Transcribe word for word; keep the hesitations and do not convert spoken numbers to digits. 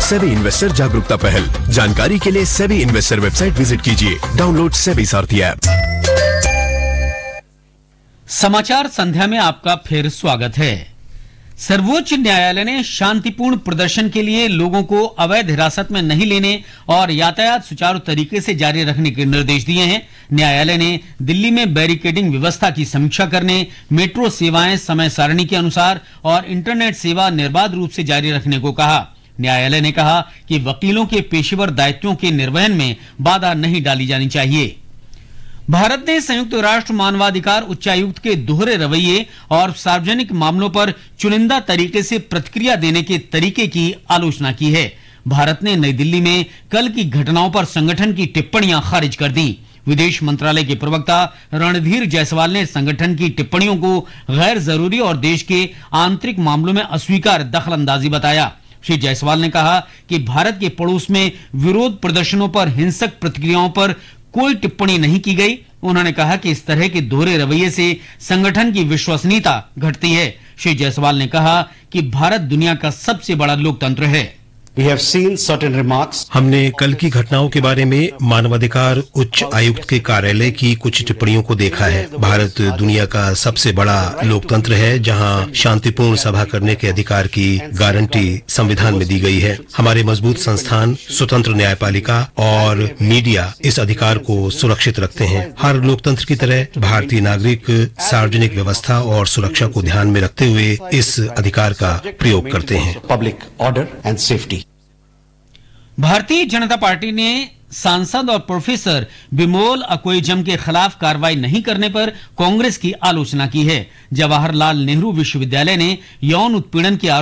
SEBI investor जागरूकता पहल। जानकारी के लिए सेबी इन्वेस्टर वेबसाइट विजिट कीजिए। डाउनलोड सेबी सारथी ऐप। समाचार संध्या में आपका फिर स्वागत है। सर्वोच्च न्यायालय ने शांतिपूर्ण प्रदर्शन के लिए लोगों को अवैध हिरासत में नहीं लेने और यातायात सुचारू तरीके से जारी रखने के निर्देश दिए हैं। न्यायालय ने दिल्ली में बैरिकेडिंग व्यवस्था की समीक्षा करने, मेट्रो सेवाएं समय सारणी के अनुसार और इंटरनेट सेवा निर्बाध रूप से जारी रखने को कहा। न्यायालय ने कहा कि वकीलों के पेशेवर दायित्वों के निर्वहन में बाधा नहीं डाली जानी चाहिए। भारत ने संयुक्त राष्ट्र मानवाधिकार उच्चायुक्त के दोहरे रवैये और सार्वजनिक मामलों पर चुनिंदा तरीके से प्रतिक्रिया देने के तरीके की आलोचना की है। भारत ने नई दिल्ली में कल की घटनाओं पर संगठन की टिप्पणियां खारिज कर दी। विदेश मंत्रालय के प्रवक्ता रणधीर जायसवाल ने संगठन की टिप्पणियों को गैर जरूरी और देश के आंतरिक मामलों में अस्वीकार दखलंदाजी बताया। श्री जायसवाल ने कहा कि भारत के पड़ोस में विरोध प्रदर्शनों पर हिंसक प्रतिक्रियाओं पर कोई टिप्पणी नहीं की गई। उन्होंने कहा कि इस तरह के दोहरे रवैये से संगठन की विश्वसनीयता घटती है। श्री जायसवाल ने कहा कि भारत दुनिया का सबसे बड़ा लोकतंत्र है। We have seen certain remarks. हमने कल की घटनाओं के बारे में मानवाधिकार उच्च आयुक्त के कार्यालय की कुछ टिप्पणियों को देखा है। भारत दुनिया का सबसे बड़ा लोकतंत्र है, जहां शांतिपूर्ण सभा करने के अधिकार की गारंटी संविधान में दी गई है। हमारे मजबूत संस्थान, स्वतंत्र न्यायपालिका और मीडिया इस अधिकार को सुरक्षित रखते हैं। हर लोकतंत्र की तरह भारतीय नागरिक सार्वजनिक व्यवस्था और सुरक्षा को ध्यान में रखते हुए इस अधिकार का प्रयोग करते हैं। Public order and safety. Bharatiya Janata party ने सांसद और प्रोफेसर बिमोल अकोइजम के खिलाफ कार्रवाई नहीं करने पर कांग्रेस की आलोचना की है। जवाहरलाल नेहरू विश्वविद्यालय ने यौन उत्पीड़न के